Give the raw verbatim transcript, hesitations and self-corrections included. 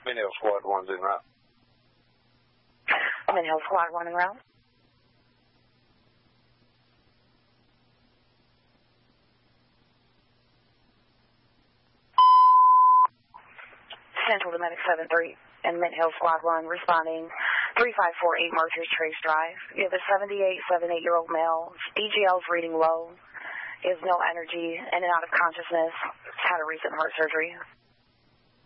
Mint Hill Squad one's en route. Mint Hill Squad one en route. Central to Medic seven three and Mint Hill Squad one responding three five four eight Martyrs Trace Drive. You have a seventy-eight, seventy-eight-year-old male. E G L's reading low. He has no energy, in and out of consciousness. Had a recent heart surgery.